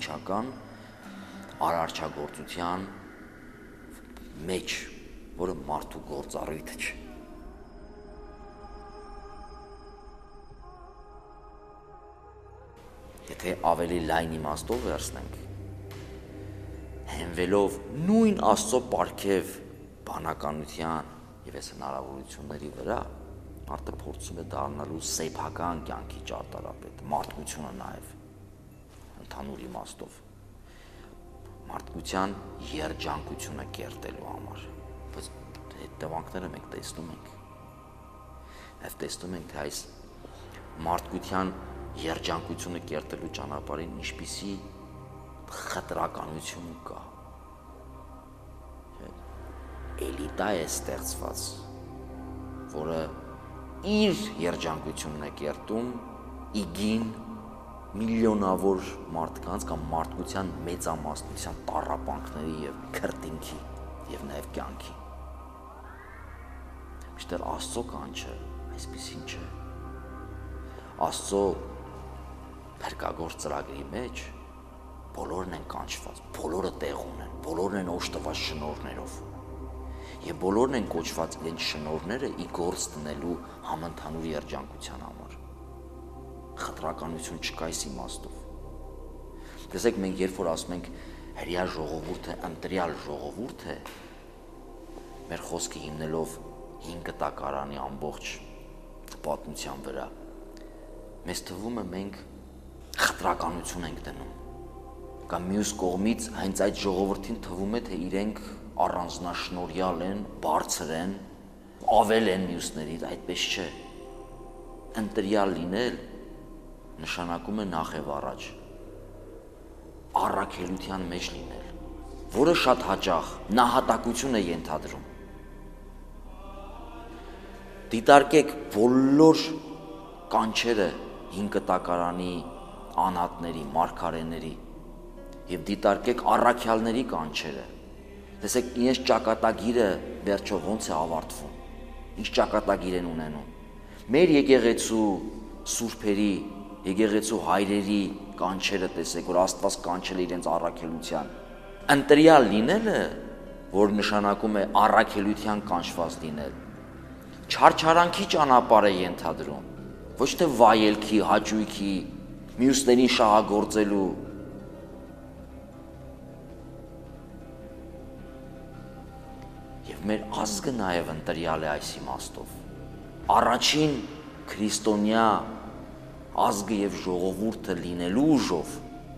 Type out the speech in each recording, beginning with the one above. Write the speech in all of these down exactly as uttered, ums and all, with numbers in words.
անմիջական արարչագործության մեջ, որը մարդու գործառույթը չէ։ Եթե ավելի լայն իմաստով վերցնենք, հենվելով նույն Աստծո պարգև բանականության եւ այս հնարավորությունների վրա, մարդը փորձում է դառնալու սեփական կյանքի ճարտարապետ, մարդկությունը նաեւ ընդհանուր իմաստով մարդկության երջանկությունը կերտելու համար, բայց հետևանքները մենք տեսնում ենք, այլ տեսնում ենք, թե այս մարդկության երջանկությունը կերտելու ճանապարհին ինչպիսի խտրականություն կա, էլիտա է ստեղծված, որը իր երջանկությունն է կերտում իգին միլիոնավոր մարդկանց կամ մարդկության մեծամասնության տառապանքների եւ քրտինքի եւ նաեւ կյանքի։ Միշտեր Աստծո կանչը այսպեսին չէ։ Աստծո փրկagorց ծրագրի մեջ բոլորն են կանչված, բոլորը տեղ ունեն, բոլորն են օժտված շնորհներով։ Եվ բոլորն են կոչված իրենց շնորհները ի գործ դնելու համընդհանուր երջանկության համար։ Խտրականություն չկա այս իմաստով։ Տեսեք, մենք երբ որ ասում ենք հրեա ժողովուրդը ընտրյալ ժողովուրդ է, մեր խոսքը հիմնելով հին կտակարանի ամբողջ պատմության վրա, մեզ թվում է մենք խտրականություն ենք դնում։ Կամ մյուս կողմից հենց այդ ժողովրդին թվում է, թե իրենք առանձնաշնորհյալ են, բարձր են, ավել են մյուսներից, այդպես չէ։ Ընտրյալ լինել նշանակում է նախ եւ առաջ առաքելության մեջ լինել, որը շատ հաճախ նահատակություն է ենթադրում։ Դիտարկեք բոլոր կանչերը հին կտակարանի անհատների, մարգարեների եւ դիտարկեք առաքյալների կանչերը։ Տեսեք, իրենց ճակատագիրը վերջով ոնց է ավարտվում, ինչ ճակատագիր են ունենում։ Մեր եկեղեցու սուրբերի, եկեղեցու հայրերի կանչերը տեսեք, որ Աստված կանչել է իրենց առաքելության։ Ընտրյալ լինելը, որ նշանակում է առաքելության կանչված լինել, չարչարանքի ճանապարհ է ենթադրում, ոչ թե վայելքի, հաճույքի, մյուսներին շահագործելու։ Եվ մեր ազգը նաև ընտրյալ է այս իմաստով։ Առաջին քրիստոնյա ազգը եւ ժողովուրդը լինելու ուժով,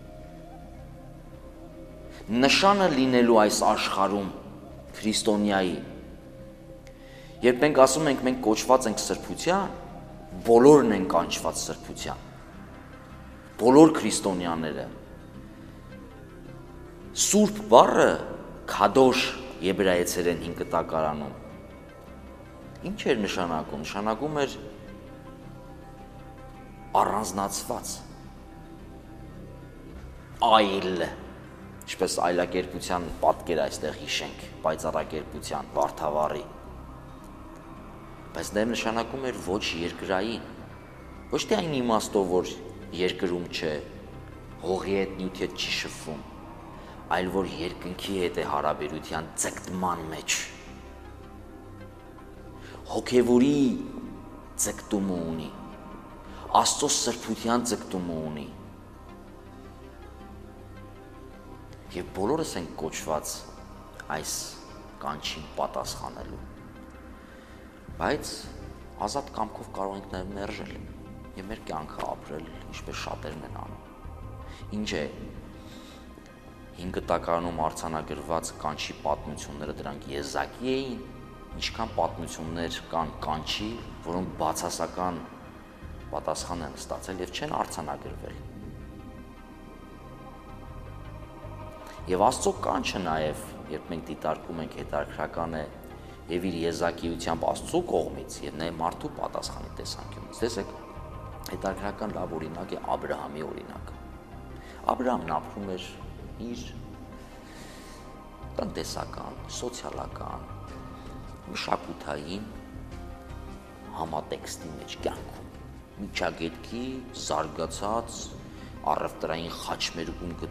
նշանը լինելու այս աշխարհում քրիստոնյայի, երբ մենք ասում ենք մենք կոչված ենք սրբության, բոլորն են կանչված սրբության, բոլոր քրիստոնյաները։ Սուրբ բառը քադոշ եբրայեցերեն հին կտակարանում ինչ էր նշանակում, նշանակում էր առանձնացված, այլ, ինչպես այլակերպության պատկեր այստեղ հիշենք, պայծառակերպության, բարդավառի, բայց նաև նշանակում էր ոչ երկրային, ոչ թե այն իմաստով, որ երկրում չէ, հողի հետ նյութի հետ չի շփվում, այլ որ երկնքի հետ է հարաբերության ձգտման մեջ, հոգևորի ձգտումը ունի, Աստծո սրբության ձգտումը ունի, եւ բոլորս ենք կոչված այս կանչին պատասխանելու, բայց ազատ կամքով կարող ենք նաեւ մերժել եւ մեր կյանքը ապրել, ինչպես շատերն են անում։ Ինչ է հին կտակարանում արձանագրված կանչի պատմությունները, դրանք եզակի էին, ինչքան պատմություններ կան կանչի, որոնք բացասական պատասխան են ստացել եւ չեն արձանագրվել։ Եվ Աստծո կանչը նաեւ, երբ մենք դիտարկում ենք, հետաքրքրական է եւ իր եզակիությամբ Աստծո կողմից եւ նաեւ մարդու պատասխանի տեսանկյունից։ Տեսեք, հետաքրքրական լավ օրինակ է Աբ รา համի օրինակը։ Աբ รา համն ապրում էր իր տնտեսական, սոցիալական, մշակութային համատեքստի մեջ կյանքում, միջագետքի զարգացած առևտրային խաչմերուկում